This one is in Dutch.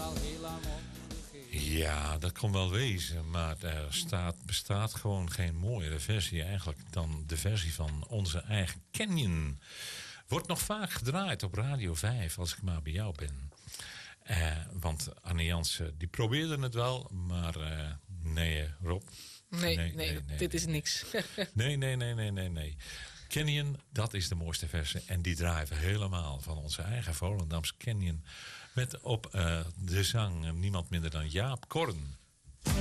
al heel lang opgegeven. Ja, dat kan wel wezen. Maar er bestaat gewoon geen mooiere versie eigenlijk dan de versie van onze eigen Canyon. Wordt nog vaak gedraaid op Radio 5 als ik maar bij jou ben. Want Anne Jansen die probeerde het wel, maar nee Rob. Nee, dit is niks. Nee. Canyon, dat is de mooiste versie. En die draaien we helemaal van onze eigen Volendamse Canyon. Met op de zang niemand minder dan Jaap Korn.